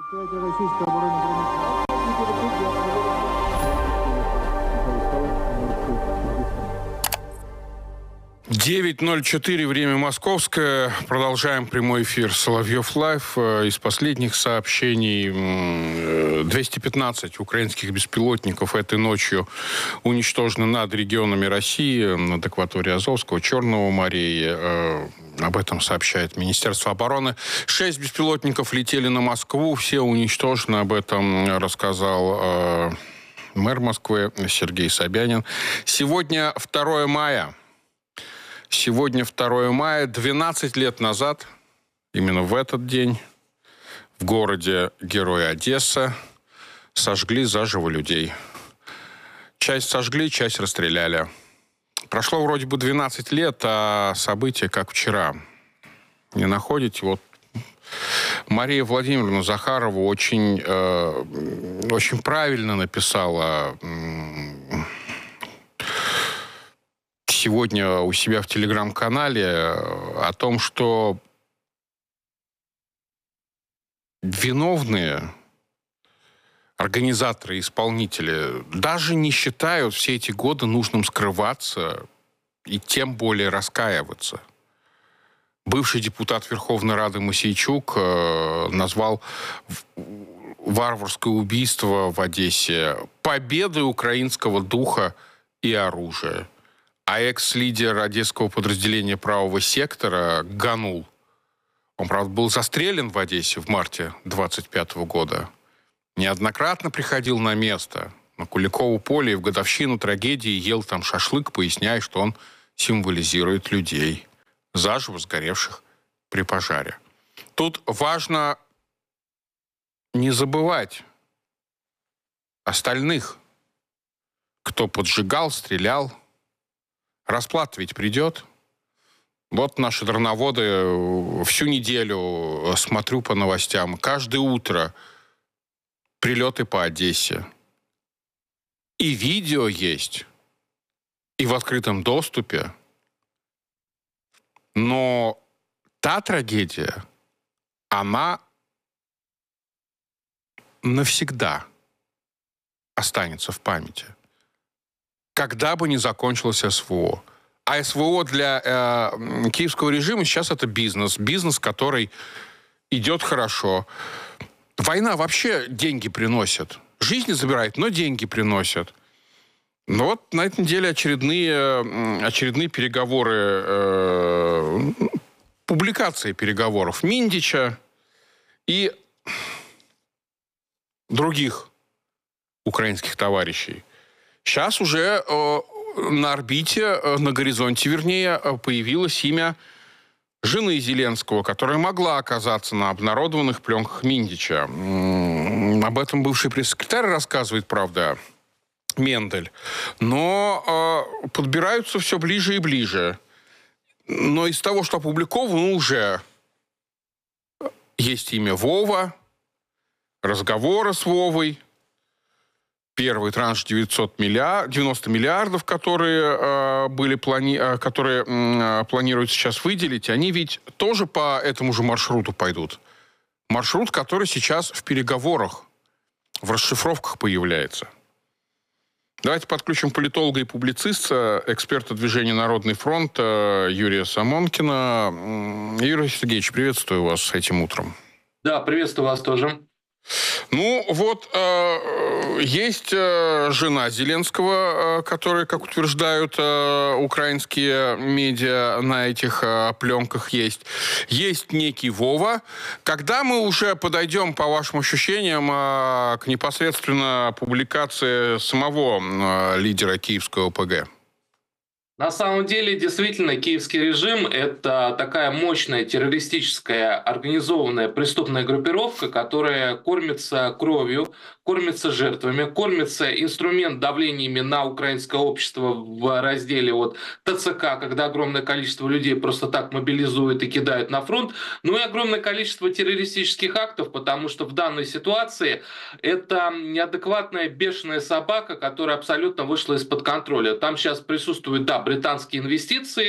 Российская оборонно-промышленная 9:04, время московское. Продолжаем прямой эфир Соловьев Лайв. Из последних сообщений 215 украинских беспилотников этой ночью уничтожены над регионами России, над акваторией Азовского, Черного моря. Об этом сообщает Министерство обороны. 6 беспилотников летели на Москву, все уничтожены. Об этом рассказал мэр Москвы Сергей Собянин. Сегодня 2 мая. Сегодня 2 мая, 12 лет назад, именно в этот день, в городе-герое Одесса сожгли заживо людей. Часть сожгли, часть расстреляли. Прошло вроде бы 12 лет, а события как вчера. Не находите? Вот Мария Владимировна Захарова очень правильно написала сегодня у себя в телеграм-канале о том, что виновные организаторы, исполнители даже не считают все эти годы нужным скрываться и тем более раскаиваться. Бывший депутат Верховной Рады Мосейчук назвал варварское убийство в Одессе победой украинского духа и оружия. А экс-лидер одесского подразделения правого сектора Ганул, он, правда, был застрелен в Одессе в марте 25 года, неоднократно приходил на место, на Куликово поле, и в годовщину трагедии ел там шашлык, поясняя, что он символизирует людей, заживо сгоревших при пожаре. Тут важно не забывать остальных, кто поджигал, стрелял. Расплата ведь придет. Вот наши дроноводы всю неделю смотрю по новостям. Каждое утро прилеты по Одессе. И видео есть, и в открытом доступе. Но та трагедия, она навсегда останется в памяти. Когда бы ни закончилось СВО. А СВО для киевского режима сейчас это бизнес. Бизнес, который идет хорошо. Война вообще деньги приносит. Жизни забирает, но деньги приносит. Но вот на этой неделе очередные переговоры, публикации переговоров Миндича и других украинских товарищей. Сейчас уже на орбите, на горизонте, вернее, появилось имя жены Зеленского, которая могла оказаться на обнародованных пленках Миндича. Об этом бывший пресс-секретарь рассказывает, правда, Мендель. Но подбираются все ближе и ближе. Но из того, что опубликовано, уже есть имя Вова, разговоры с Вовой. Первый транш 90 миллиардов, которые планируют сейчас выделить, они ведь тоже по этому же маршруту пойдут. Маршрут, который сейчас в переговорах, в расшифровках появляется. Давайте подключим политолога и публициста, эксперта движения «Народный фронт» Юрия Самонкина. Юрий Сергеевич, приветствую вас этим утром. Да, приветствую вас тоже. Ну, вот есть жена Зеленского, которая, как утверждают украинские медиа, на этих пленках есть. Есть некий Вова. Когда мы уже подойдем, по вашим ощущениям, к непосредственно публикации самого лидера киевского ОПГ? На самом деле, действительно, киевский режим – это такая мощная террористическая, организованная преступная группировка, которая кормится кровью, кормится жертвами, кормится инструмент давлениями на украинское общество в разделе ТЦК, когда огромное количество людей просто так мобилизуют и кидают на фронт, ну и огромное количество террористических актов, потому что в данной ситуации это неадекватная бешеная собака, которая абсолютно вышла из-под контроля. Там сейчас присутствует, да, британские инвестиции,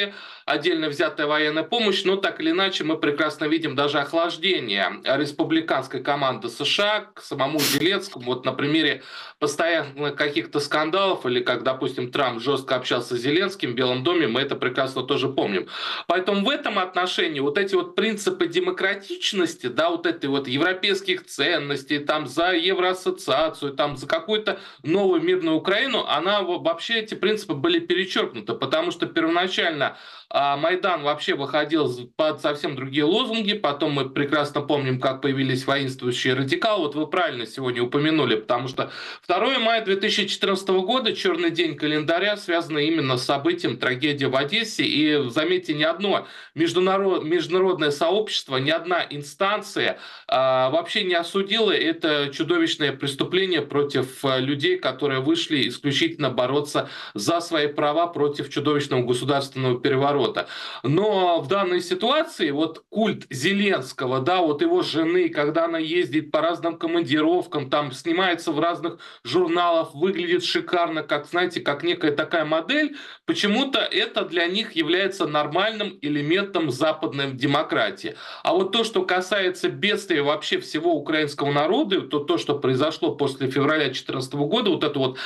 отдельно взятая военная помощь, но так или иначе мы прекрасно видим даже охлаждение республиканской команды США к самому Зеленскому. Вот на примере постоянных каких-то скандалов, или как, допустим, Трамп жестко общался с Зеленским в Белом доме, мы это прекрасно тоже помним. Поэтому в этом отношении вот эти вот принципы демократичности, да, вот этой вот европейских ценностей, там за евроассоциацию, там за какую-то новую мирную Украину, она вообще, эти принципы были перечеркнуты, потому что первоначально Майдан вообще выходил под совсем другие лозунги, потом мы прекрасно помним, как появились воинствующие радикалы, вот вы правильно сегодня упомянули, потому что 2 мая 2014 года, черный день календаря, связан именно с событием трагедии в Одессе, и, заметьте, ни одно международное сообщество, ни одна инстанция вообще не осудила это чудовищное преступление против людей, которые вышли исключительно бороться за свои права против чудовищного государственного переворота. Но в данной ситуации вот культ Зеленского, да, вот его жены, когда она ездит по разным командировкам, там снимается в разных журналах, выглядит шикарно, как, знаете, как некая такая модель, почему-то это для них является нормальным элементом западной демократии. А вот то, что касается бедствия вообще всего украинского народа, то, что произошло после февраля 2014 года, вот эта вот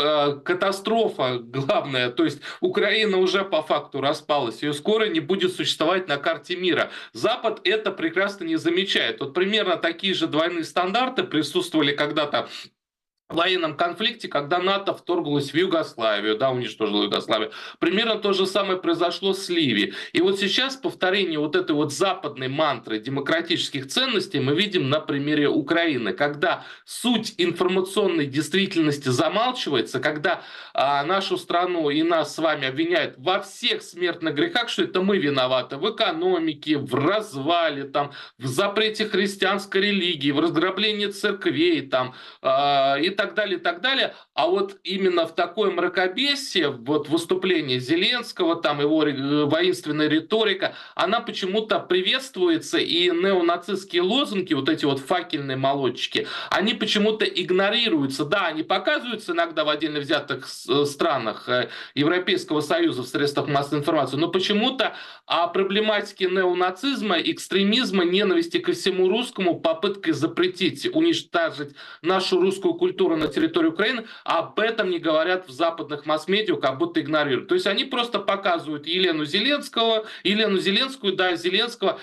катастрофа главная, то есть Украина уже по факту распалась, ее скоро не будет существовать на карте мира. Запад это прекрасно не замечает. Вот примерно такие же двойные стандарты присутствовали когда-то в военном конфликте, когда НАТО вторглось в Югославию, да, уничтожило Югославию. Примерно то же самое произошло с Ливией. И вот сейчас повторение вот этой вот западной мантры демократических ценностей мы видим на примере Украины, когда суть информационной действительности замалчивается, когда нашу страну и нас с вами обвиняют во всех смертных грехах, что это мы виноваты в экономике, в развале, там, в запрете христианской религии, в разграблении церквей, там, и так далее, и так далее. А вот именно в такое мракобесие, вот выступление Зеленского, там его воинственная риторика, она почему-то приветствуется, и неонацистские лозунги, вот эти вот факельные молодчики, они почему-то игнорируются. Да, они показываются иногда в отдельно взятых странах Европейского Союза в средствах массовой информации, но почему-то о проблематике неонацизма, экстремизма, ненависти ко всему русскому, попыткой запретить, уничтожить нашу русскую культуру на территории Украины, об этом не говорят в западных масс-медиа, как будто игнорируют. То есть они просто показывают Елену Зеленскую, да, Зеленского,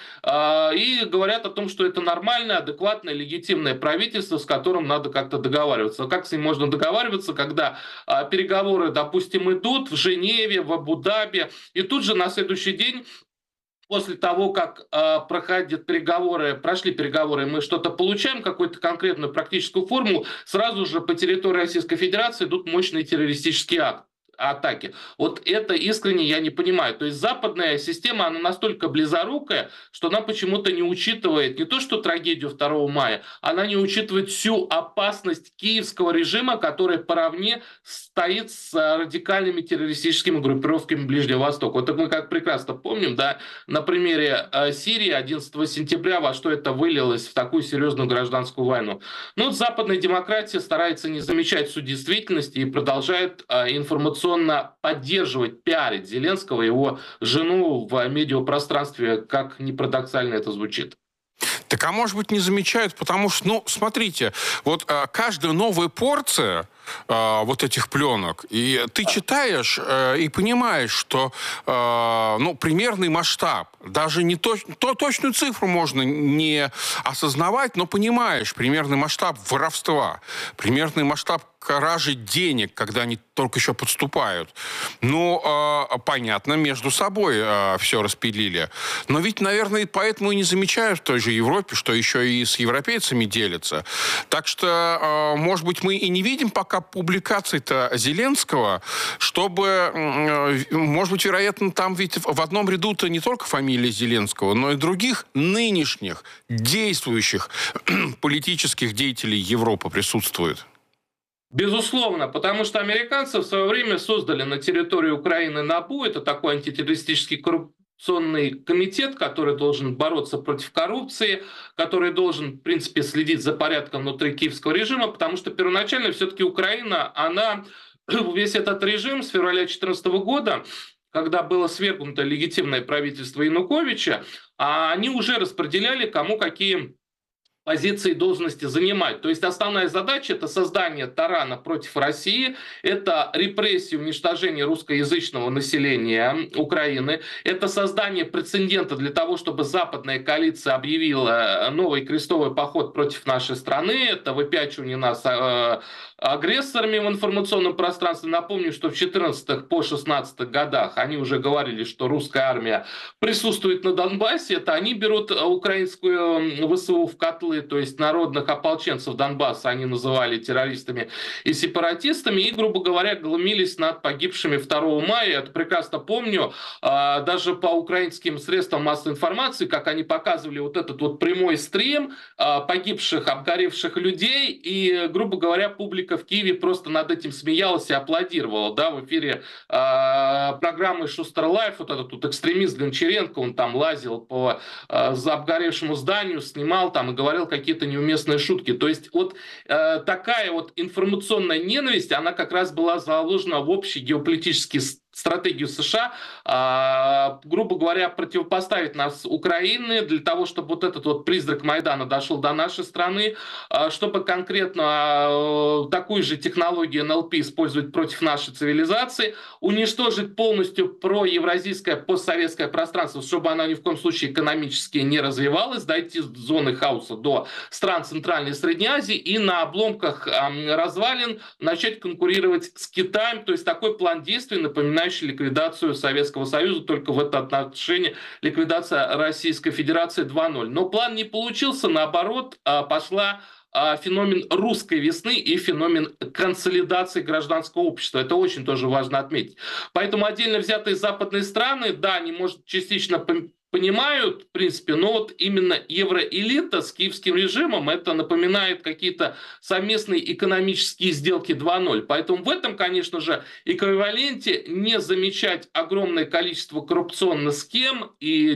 и говорят о том, что это нормальное, адекватное, легитимное правительство, с которым надо как-то договариваться. Как с ним можно договариваться, когда переговоры, допустим, идут в Женеве, в Абу-Даби, и тут же на следующий день, после того, как прошли переговоры, мы что-то получаем, какую-то конкретную практическую формулу, сразу же по территории Российской Федерации идут мощные террористические атаки. Вот это искренне я не понимаю. То есть западная система, она настолько близорукая, что она почему-то не учитывает не то, что трагедию 2 мая, она не учитывает всю опасность киевского режима, который поравне стоит с радикальными террористическими группировками Ближнего Востока. Вот мы как прекрасно помним, да, на примере Сирии 11 сентября, во что это вылилось в такую серьезную гражданскую войну. Но вот западная демократия старается не замечать суть действительности и продолжает информационно поддерживать, пиарить Зеленского и его жену в медиапространстве, как ни парадоксально это звучит. Так, а может быть, не замечают, потому что, ну, смотрите, вот каждая новая порция вот этих пленок, и ты читаешь и понимаешь, что, ну, примерный масштаб, даже не точную цифру можно не осознавать, но понимаешь примерный масштаб воровства, примерный масштаб кражи денег, когда они только еще подступают. Ну, понятно, между собой все распилили. Но ведь, наверное, поэтому и не замечают в той же Европе, что еще и с европейцами делятся. Так что, может быть, мы и не видим пока публикаций-то Зеленского, чтобы, может быть, вероятно, там ведь в одном ряду-то не только фамилия Зеленского, но и других нынешних действующих политических деятелей Европы присутствует. Безусловно, потому что американцы в свое время создали на территории Украины НАБУ, это такой антитеррористический коррупционный комитет, который должен бороться против коррупции, который должен, в принципе, следить за порядком внутри киевского режима, потому что первоначально все-таки Украина, она, весь этот режим с февраля 2014 года, когда было свергнуто легитимное правительство Януковича, они уже распределяли, кому какие позиции и должности занимать. То есть основная задача – это создание тарана против России, это репрессии, уничтожение русскоязычного населения Украины, это создание прецедента для того, чтобы западная коалиция объявила новый крестовый поход против нашей страны, это выпячивание нас агрессорами в информационном пространстве. Напомню, что в 14 по 16 годах они уже говорили, что русская армия присутствует на Донбассе, это они берут украинскую ВСУ в котлы, то есть народных ополченцев Донбасса они называли террористами и сепаратистами, и, грубо говоря, глумились над погибшими 2 мая. Я это прекрасно помню, даже по украинским средствам массовой информации, как они показывали вот этот вот прямой стрим погибших, обгоревших людей, и, грубо говоря, публика в Киеве просто над этим смеялась и аплодировала, да, в эфире программы Шустер Лайф, вот этот вот экстремист Гончаренко, он там лазил по обгоревшему зданию, снимал там и говорил какие-то неуместные шутки. То есть вот такая вот информационная ненависть, она как раз была заложена в общий геополитический стратегию США, грубо говоря, противопоставить нас Украине для того, чтобы вот этот вот призрак Майдана дошел до нашей страны, чтобы конкретно такую же технологию НЛП использовать против нашей цивилизации, уничтожить полностью проевразийское постсоветское пространство, чтобы оно ни в коем случае экономически не развивалось, дойти с зоны хаоса до стран Центральной и Средней Азии и на обломках развалин начать конкурировать с Китаем. То есть такой план действий, напоминающий ликвидацию Советского Союза, только в этом отношении ликвидация Российской Федерации 2.0. Но план не получился, наоборот, пошла феномен русской весны и феномен консолидации гражданского общества. Это очень тоже важно отметить. Поэтому отдельно взятые западные страны, да, они, может, частично понимают, в принципе, но вот именно евроэлита с киевским режимом это напоминает какие-то совместные экономические сделки 2.0. Поэтому в этом, конечно же, эквиваленте не замечать огромное количество коррупционных схем и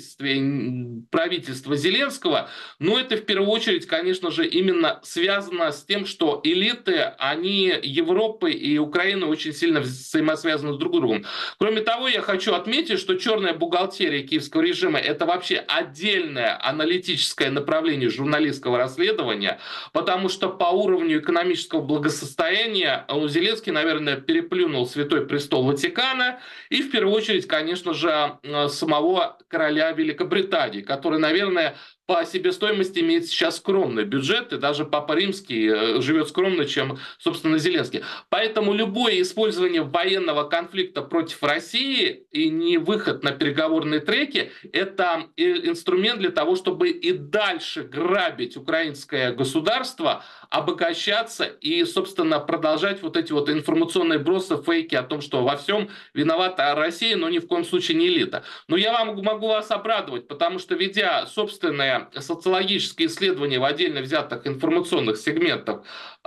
действий правительства Зеленского, но это в первую очередь, конечно же, именно связано с тем, что элиты, они Европы и Украины очень сильно взаимосвязаны друг с другом. Кроме того, я хочу отметить, что черная бухгалтерия киевского режима – это вообще отдельное аналитическое направление журналистского расследования, потому что по уровню экономического благосостояния Зеленский, наверное, переплюнул Святой Престол Ватикана и, в первую очередь, конечно же, самого короля Великобритании, который, наверное, по себестоимости имеет сейчас скромный бюджет, и даже Папа Римский живет скромно, чем, собственно, Зеленский. Поэтому любое использование военного конфликта против России и не выход на переговорные треки – это инструмент для того, чтобы и дальше грабить украинское государство, обогащаться и, собственно, продолжать вот эти вот информационные бросы, фейки о том, что во всем виновата Россия, но ни в коем случае не элита. Но я могу вас обрадовать, потому что, ведя собственное социологические исследования в отдельно взятых информационных сегментах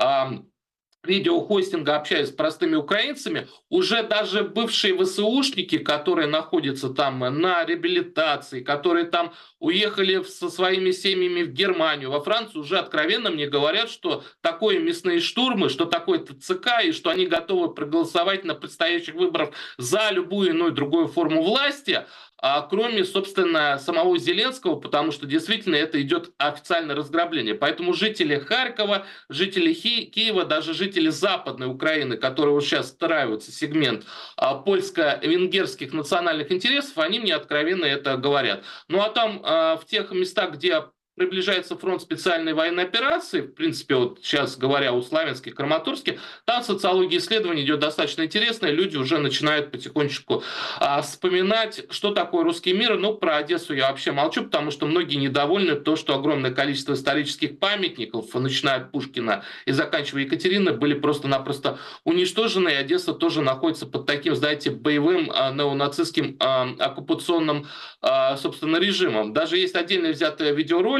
видеохостинга, общаясь с простыми украинцами, уже даже бывшие ВСУшники, которые находятся там на реабилитации, которые там уехали со своими семьями в Германию, во Францию, уже откровенно мне говорят, что такое мясные штурмы, что такое ТЦК, и что они готовы проголосовать на предстоящих выборах за любую иную другую форму власти, кроме, собственно, самого Зеленского, потому что действительно это идет официальное разграбление. Поэтому жители Харькова, жители Киева, даже жители Западной Украины, которые вот сейчас встраиваются в сегмент польско-венгерских национальных интересов, они мне откровенно это говорят. Ну а там в тех местах, где приближается фронт специальной военной операции, в принципе, вот сейчас говоря о Славянске, Краматорске, там социология исследований идет достаточно интересная, люди уже начинают потихонечку вспоминать, что такое русский мир. Ну, про Одессу я вообще молчу, потому что многие недовольны то, что огромное количество исторических памятников, начиная от Пушкина и заканчивая Екатериной, были просто-напросто уничтожены, и Одесса тоже находится под таким, знаете, боевым неонацистским оккупационным, собственно, режимом. Даже есть отдельно взятые видеоролики,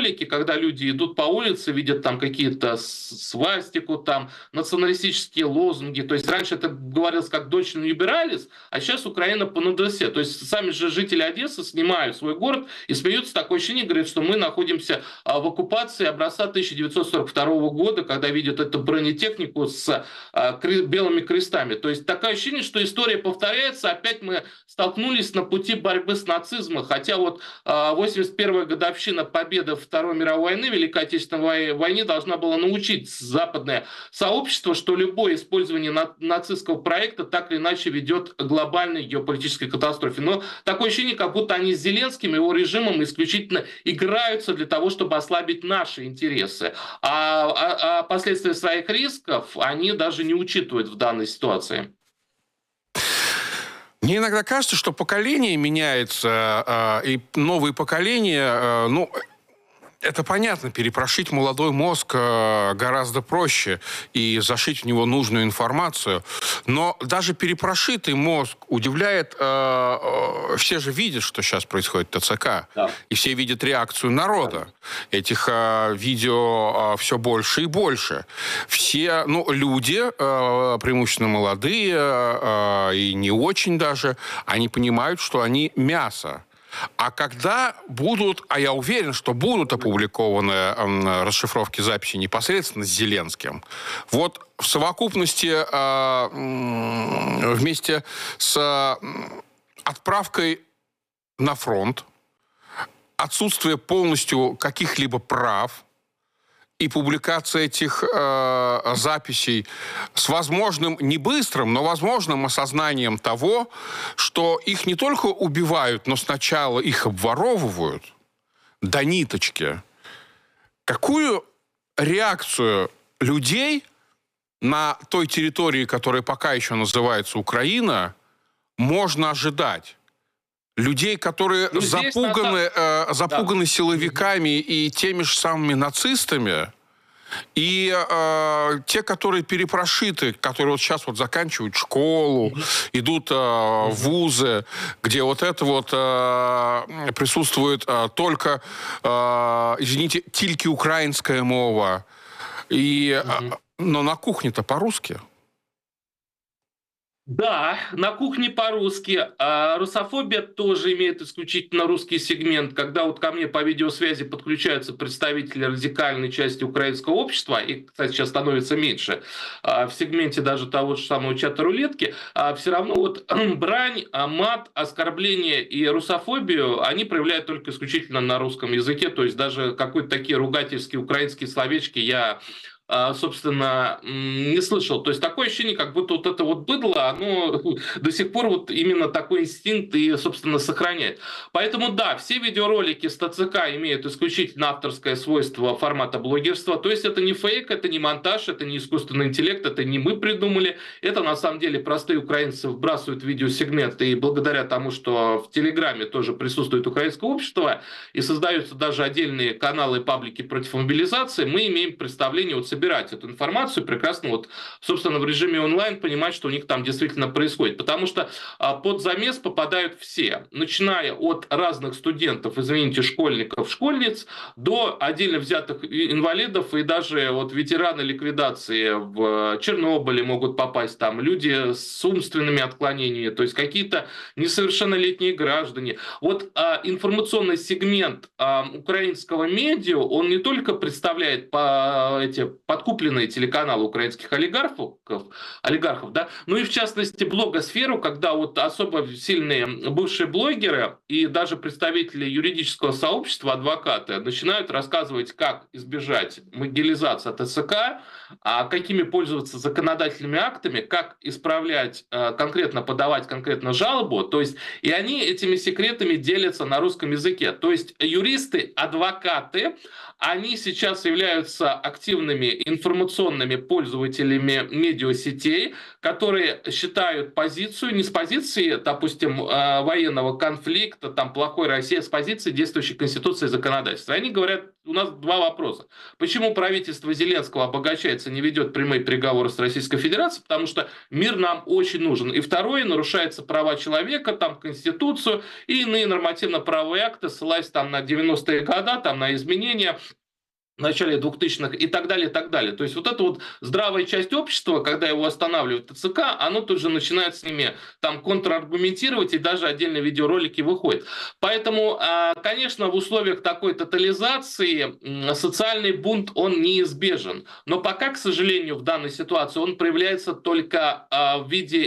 видеоролики, когда люди идут по улице, видят там какие-то свастику, там националистические лозунги. То есть раньше это говорилось как «Дочь Ньюбералис», а сейчас Украина по НДС. То есть сами же жители Одессы снимают свой город и смеются, такое ощущение, говорят, что мы находимся в оккупации образца 1942 года, когда видят эту бронетехнику с белыми крестами. То есть такое ощущение, что история повторяется, опять мы столкнулись на пути борьбы с нацизмом, хотя вот 81-я годовщина победы Второй мировой войны, Великой Отечественной войне должна была научить западное сообщество, что любое использование нацистского проекта так или иначе ведет к глобальной геополитической катастрофе. Но такое ощущение, как будто они с Зеленским и его режимом исключительно играются для того, чтобы ослабить наши интересы. А последствия своих рисков они даже не учитывают в данной ситуации. Мне иногда кажется, что поколение меняется, и новые поколения, это понятно, перепрошить молодой мозг гораздо проще и зашить в него нужную информацию. Но даже перепрошитый мозг удивляет. Все же видят, что сейчас происходит в ТЦК. Да. И все видят реакцию народа. Да. Этих видео все больше и больше. Все, люди, преимущественно молодые и не очень даже, они понимают, что они мясо. А когда будут, а я уверен, что будут опубликованы расшифровки записи непосредственно с Зеленским, вот в совокупности вместе с отправкой на фронт, отсутствие полностью каких-либо прав и публикация этих записей с возможным, не быстрым, но возможным осознанием того, что их не только убивают, но сначала их обворовывают до ниточки. Какую реакцию людей на той территории, которая пока еще называется Украина, можно ожидать? Людей, которые запуганы силовиками и теми же самыми нацистами, и те, которые перепрошиты, которые вот сейчас вот заканчивают школу, идут в вузы, где вот это вот присутствует только, извините, тільки украинская мова. Но на кухне-то по-русски. Да, на кухне по-русски. А русофобия тоже имеет исключительно русский сегмент. Когда вот ко мне по видеосвязи подключаются представители радикальной части украинского общества, и, кстати, сейчас становится меньше, в сегменте даже того же самого чата рулетки, все равно вот брань, мат, оскорбление и русофобию они проявляют только исключительно на русском языке. То есть даже какие-то такие ругательские украинские словечки я собственно, не слышал. То есть такое ощущение, как будто вот это вот быдло, оно до сих пор вот именно такой инстинкт и, собственно, сохраняет. Поэтому, да, все видеоролики с ТЦК имеют исключительно авторское свойство формата блогерства. То есть это не фейк, это не монтаж, это не искусственный интеллект, это не мы придумали. Это, на самом деле, простые украинцы вбрасывают видеосегменты, и благодаря тому, что в Телеграме тоже присутствует украинское общество, и создаются даже отдельные каналы и паблики против мобилизации, мы имеем представление вот собирать эту информацию, прекрасно вот, собственно, в режиме онлайн понимать, что у них там действительно происходит. Потому что под замес попадают все, начиная от разных студентов, извините, школьников, школьниц, до отдельно взятых инвалидов и даже вот ветераны ликвидации в Чернобыле могут попасть, там люди с умственными отклонениями, то есть какие-то несовершеннолетние граждане. Вот информационный сегмент украинского медиа, он не только представляет эти подкупленные телеканалы украинских олигархов, да, ну и в частности блогосферу, когда вот особо сильные бывшие блогеры и даже представители юридического сообщества, адвокаты, начинают рассказывать, как избежать могилизации ТЦК, какими пользоваться законодательными актами, как исправлять, конкретно подавать конкретно жалобу, то есть и они этими секретами делятся на русском языке. То есть юристы, адвокаты, они сейчас являются активными информационными пользователями медиасетей, которые считают позицию не с позиции, допустим, военного конфликта, там, плохой России, а с позиции действующей Конституции и законодательства. Они говорят, у нас два вопроса. Почему правительство Зеленского обогащается, не ведет прямые переговоры с Российской Федерацией? Потому что мир нам очень нужен. И второе, нарушаются права человека, там, Конституцию и иные нормативно-правовые акты, ссылаясь там на 90-е годы, там, на изменения в начале 2000-х и так далее, и так далее. То есть вот эта вот здравая часть общества, когда его останавливает ТЦК, оно тут же начинает с ними там контраргументировать, и даже отдельные видеоролики выходят. Поэтому, конечно, в условиях такой тотализации социальный бунт, он неизбежен. Но пока, к сожалению, в данной ситуации он проявляется только в виде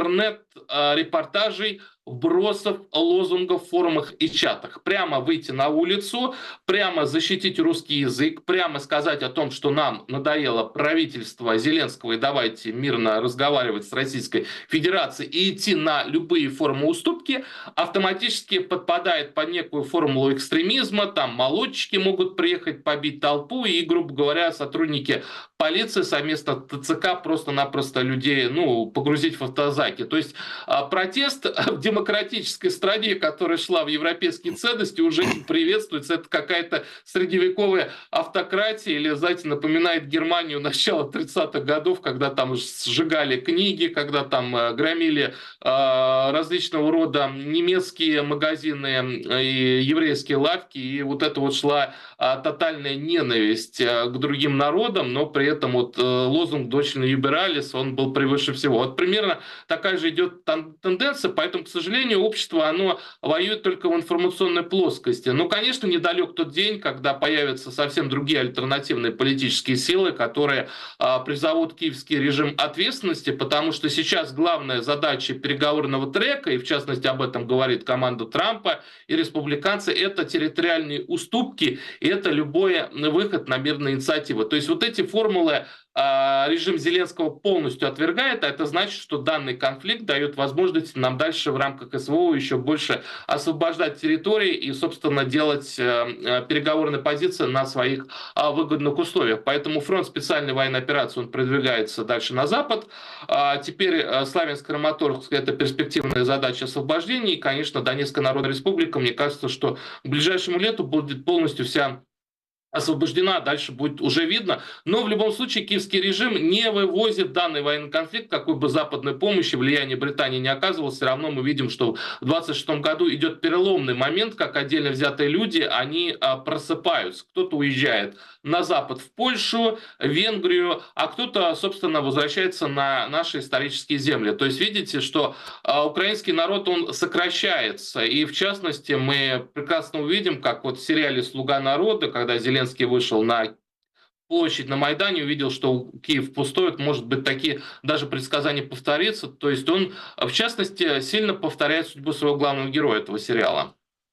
интернет-репортажей, вбросов, лозунгов в форумах и чатах. Прямо выйти на улицу, прямо защитить русский язык, прямо сказать о том, что нам надоело правительство Зеленского и давайте мирно разговаривать с Российской Федерацией и идти на любые формы уступки, автоматически подпадает под некую формулу экстремизма, там молодчики могут приехать побить толпу и, грубо говоря, сотрудники полиции совместно ТЦК просто-напросто людей погрузить в автозаки. То есть протест в демократической стране, которая шла в европейские ценности, уже не приветствуется. Это какая-то средневековая автократия или, знаете, напоминает Германию начала 30-х годов, когда там сжигали книги, когда там громили различного рода немецкие магазины и еврейские лавки, и вот это вот шла тотальная ненависть к другим народам, но при этом вот лозунг «Дочь либералис», он был превыше всего. Вот примерно такая же идет тенденция, поэтому, к сожалению, общество, оно воюет только в информационной плоскости. Но, конечно, недалек тот день, когда появятся совсем другие альтернативные политические силы, которые призовут киевский режим ответственности, потому что сейчас главная задача переговорного трека, и в частности об этом говорит команда Трампа и республиканцы, это территориальные уступки, и это любой выход на мирные инициативы. То есть вот эти формулы режим Зеленского полностью отвергает, а это значит, что данный конфликт дает возможность нам дальше в рамках СВО еще больше освобождать территории и, собственно, делать переговорные позиции на своих выгодных условиях. Поэтому фронт специальной военной операции, он продвигается дальше на запад. Теперь Славянск-Краматорск — это перспективная задача освобождения. И, конечно, Донецкая Народная Республика, мне кажется, что к ближайшему лету будет полностью вся освобождена, дальше будет уже видно. Но в любом случае киевский режим не вывозит данный военный конфликт, какой бы западной помощи, влияния Британии не оказывалось. Все равно мы видим, что в 2026 году идет переломный момент, как отдельно взятые люди, они просыпаются. Кто-то уезжает на запад, в Польшу, Венгрию, а кто-то, собственно, возвращается на наши исторические земли. То есть видите, что украинский народ, он сокращается. И в частности, мы прекрасно увидим, как вот в сериале «Слуга народа», когда Зеленский вышел на площадь на Майдане, увидел, что Киев пустует, может быть, такие даже предсказания повторятся. То есть он, в частности, сильно повторяет судьбу своего главного героя этого сериала.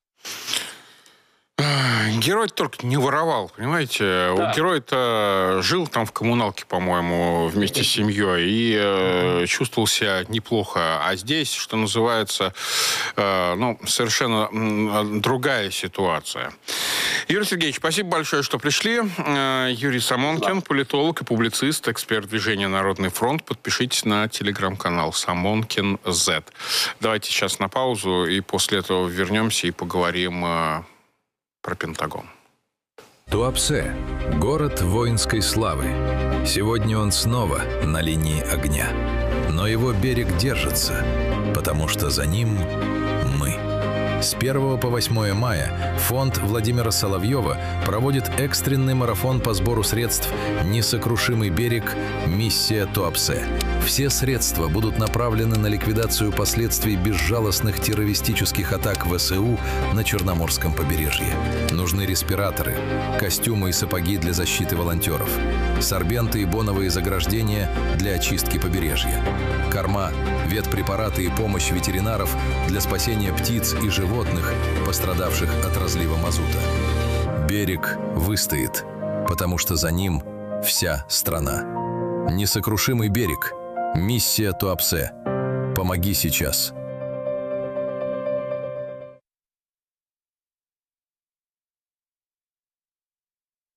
Герой только не воровал, понимаете? Да. Герой-то жил там в коммуналке, по-моему, вместе с семьей и чувствовал себя неплохо. А здесь, что называется, совершенно другая ситуация. Юрий Сергеевич, спасибо большое, что пришли. Юрий Самонкин, политолог и публицист, эксперт движения «Народный фронт». Подпишитесь на телеграм-канал Самонкин Z. Давайте сейчас на паузу, и после этого вернемся и поговорим про Пентагон. Туапсе – город воинской славы. Сегодня он снова на линии огня. Но его берег держится, потому что за ним мы. С 1 по 8 мая фонд Владимира Соловьева проводит экстренный марафон по сбору средств «Несокрушимый берег. Миссия Туапсе». Все средства будут направлены на ликвидацию последствий безжалостных террористических атак ВСУ на Черноморском побережье. Нужны респираторы, костюмы и сапоги для защиты волонтеров, сорбенты и боновые заграждения для очистки побережья, корма, ветпрепараты и помощь ветеринаров для спасения птиц и животных, пострадавших от разлива мазута. Берег выстоит, потому что за ним вся страна. Несокрушимый берег. Миссия Туапсе. Помоги сейчас.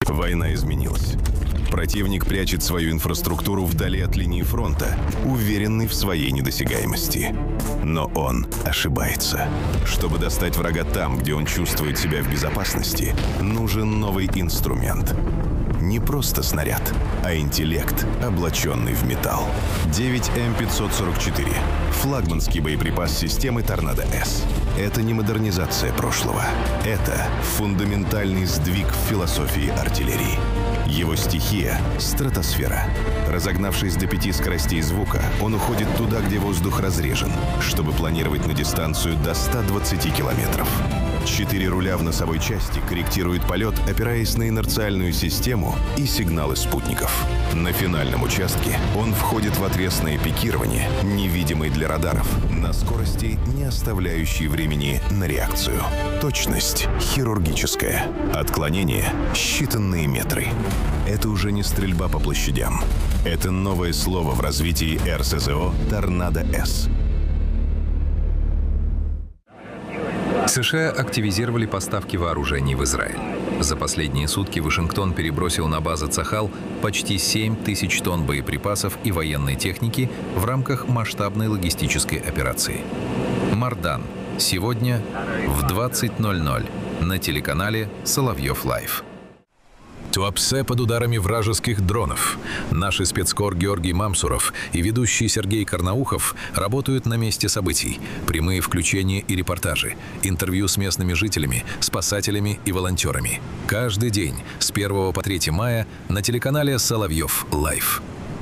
Война изменилась. Противник прячет свою инфраструктуру вдали от линии фронта, уверенный в своей недосягаемости. Но он ошибается. Чтобы достать врага там, где он чувствует себя в безопасности, нужен новый инструмент. Не просто снаряд, а интеллект, облаченный в металл. 9М544 – флагманский боеприпас системы «Торнадо-С». Это не модернизация прошлого. Это фундаментальный сдвиг в философии артиллерии. Его стихия — стратосфера. Разогнавшись до 5 скоростей звука, он уходит туда, где воздух разрежен, чтобы планировать на дистанцию до 120 километров. 4 руля в носовой части корректируют полет, опираясь на инерциальную систему и сигналы спутников. На финальном участке он входит в отвесное пикирование, невидимый для радаров, на скорости, не оставляющей времени на реакцию. Точность хирургическая. Отклонение — считанные метры. Это уже не стрельба по площадям. Это новое слово в развитии РСЗО «Торнадо-С». США активизировали поставки вооружений в Израиль. За последние сутки Вашингтон перебросил на базы Цахал почти 7 тысяч тонн боеприпасов и военной техники в рамках масштабной логистической операции. Мардан. Сегодня в 20:00 на телеканале «Соловьев Лайв». Туапсе под ударами вражеских дронов. Наши спецкор Георгий Мамсуров и ведущий Сергей Карнаухов работают на месте событий. Прямые включения и репортажи, интервью с местными жителями, спасателями и волонтерами. Каждый день с 1 по 3 мая на телеканале «Соловьев Лайв».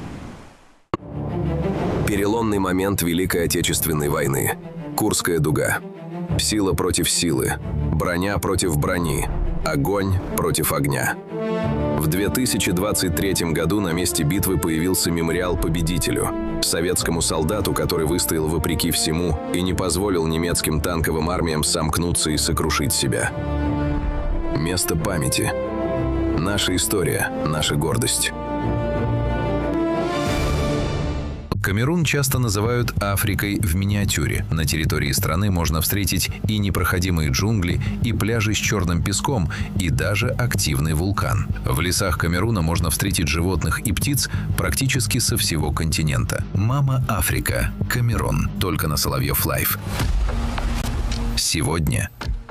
Переломный момент Великой Отечественной войны. Курская дуга. Сила против силы. Броня против брони. Огонь против огня. В 2023 году на месте битвы появился мемориал победителю, советскому солдату, который выстоял вопреки всему и не позволил немецким танковым армиям сомкнуться и сокрушить себя. Место памяти. Наша история, наша гордость. Камерун часто называют Африкой в миниатюре. На территории страны можно встретить и непроходимые джунгли, и пляжи с черным песком, и даже активный вулкан. В лесах Камеруна можно встретить животных и птиц практически со всего континента. Мама Африка. Камерун. Только на Соловьев Лайв. Сегодня